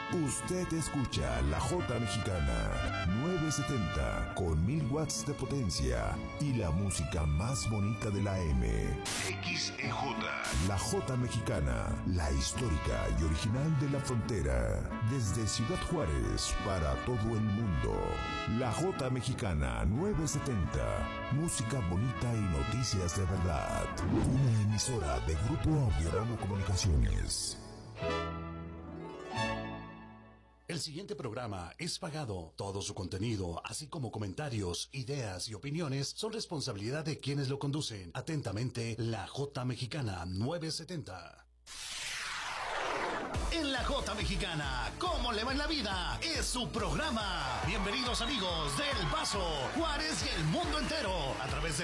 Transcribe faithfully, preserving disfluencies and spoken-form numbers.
Usted escucha La Jota Mexicana novecientos setenta con mil watts de potencia y la música más bonita de la M. X E J. La Jota Mexicana, la histórica y original de la frontera. Desde Ciudad Juárez para todo el mundo. La Jota Mexicana novecientos setenta. Música bonita y noticias de verdad. Una emisora de Grupo Audiorama Comunicaciones. El siguiente programa es pagado. Todo su contenido, así como comentarios, ideas y opiniones, son responsabilidad de quienes lo conducen. Atentamente, La Jota Mexicana novecientos setenta. En La Jota Mexicana, ¿cómo le va en la vida? Es su programa. Bienvenidos amigos del Paso, Juárez y el mundo entero, a través de